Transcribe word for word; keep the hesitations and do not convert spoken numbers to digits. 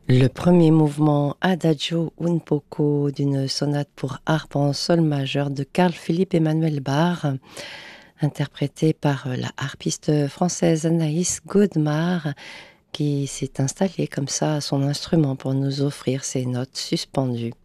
Le premier mouvement Adagio un poco d'une sonate pour harpe en sol majeur de Carl Philipp Emanuel Bach, interprété par la harpiste française Anaïs Godemar, qui s'est installée comme ça à son instrument pour nous offrir ses notes suspendues.